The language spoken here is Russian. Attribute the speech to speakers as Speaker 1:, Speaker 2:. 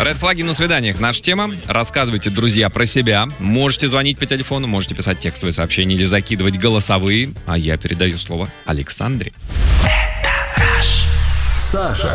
Speaker 1: Ред-флаги на свиданиях. Наша тема. Рассказывайте, друзья, про себя. Можете звонить по телефону, можете писать текстовые сообщения или закидывать голосовые. А я передаю слово Александре.
Speaker 2: Саша.